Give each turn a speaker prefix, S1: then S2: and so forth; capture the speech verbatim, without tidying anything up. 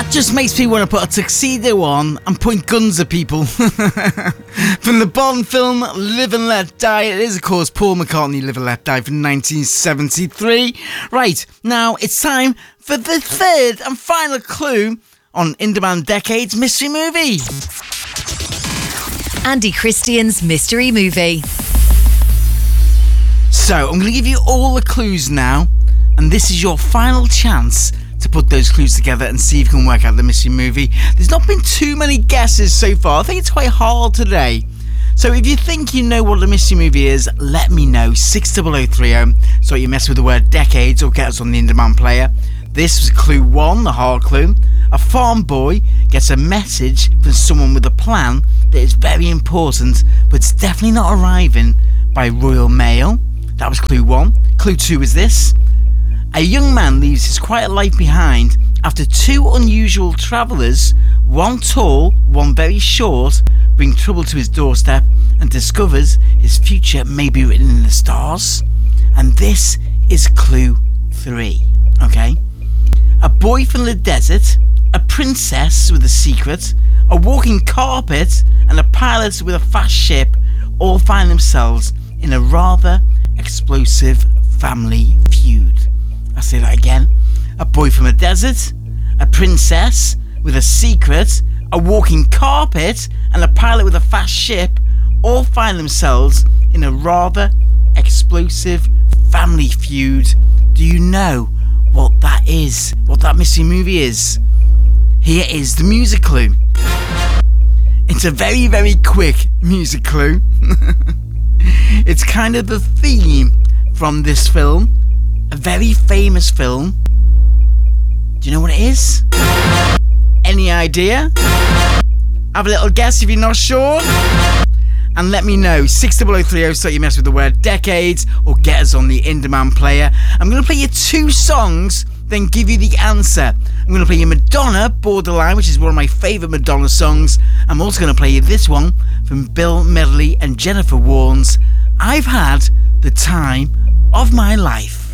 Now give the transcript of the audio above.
S1: That just makes me want to put a tuxedo on and point guns at people. From the Bond film Live and Let Die, it is of course Paul McCartney, Live and Let Die from nineteen seventy-three. Right, now it's time for the third and final clue on In Demand Decades Mystery Movie.
S2: Andy Christian's Mystery Movie.
S1: So, I'm going to give you all the clues now, and this is your final chance to put those clues together and see if you can work out the mystery movie. There's not been too many guesses so far. I think it's quite hard today. So if you think you know what the mystery movie is, let me know. six zero zero three zero. So you mess with the word decades or get us on the in-demand player. This was clue one, the hard clue. A farm boy gets a message from someone with a plan that is very important, but it's definitely not arriving by Royal Mail. That was clue one. Clue two is this. A young man leaves his quiet life behind after two unusual travellers, one tall, one very short, bring trouble to his doorstep and discovers his future may be written in the stars. And this is clue three, okay? A boy from the desert, a princess with a secret, a walking carpet, and a pilot with a fast ship all find themselves in a rather explosive family feud. I'll say that again. A boy from a desert, a princess with a secret, a walking carpet, and a pilot with a fast ship all find themselves in a rather explosive family feud. Do you know what that is? What that mystery movie is? Here is the music clue. It's a very, very quick music clue. It's kind of the theme from this film. A very famous film. Do you know what it is? Any idea? Have a little guess if you're not sure. And let me know. six zero zero three zero so you mess with the word decades or get us on the in-demand player. I'm going to play you two songs, then give you the answer. I'm going to play you Madonna, Borderline, which is one of my favourite Madonna songs. I'm also going to play you this one from Bill Medley and Jennifer Warnes, I've Had the Time of My Life.